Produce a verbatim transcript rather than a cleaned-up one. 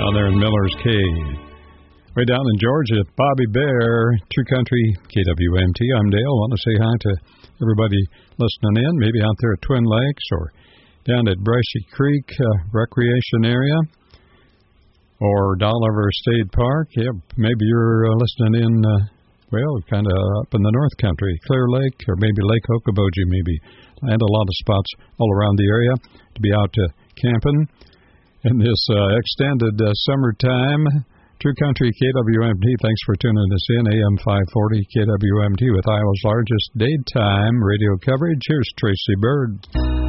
down there in Miller's Cave. Way down in Georgia, Bobby Bear, True Country, K W M T. I'm Dale. I want to say hi to everybody listening in, maybe out there at Twin Lakes or down at Brushy Creek uh, Recreation Area or Dolliver State Park. Yeah, maybe you're uh, listening in, uh, well, kind of up in the North Country, Clear Lake or maybe Lake Okoboji maybe, and a lot of spots all around the area to be out uh, camping in this uh, extended uh, summertime. True Country, K W M T, thanks for tuning us in. A M five forty, K W M T with Iowa's largest daytime radio coverage. Here's Tracy Bird.